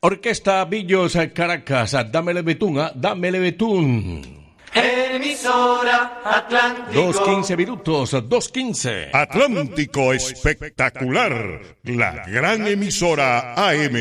Orquesta Villos Caracas, dámele betún, dámele betún. Emisora Atlántico. 2:15 minutos, 2:15. Atlántico Espectacular, la gran emisora AM.